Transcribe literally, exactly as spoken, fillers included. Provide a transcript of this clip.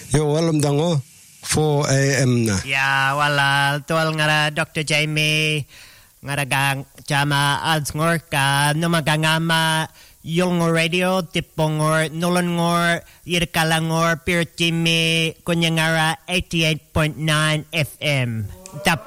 Yo walam dango four a.m. na. Ya wala tual ngara Doctor Jamie ngara gang jama alsngor ka numagangama yung radio tipongor nolongor yirkalangor pirtimi kunyangara eighty-eight point nine F M. Tap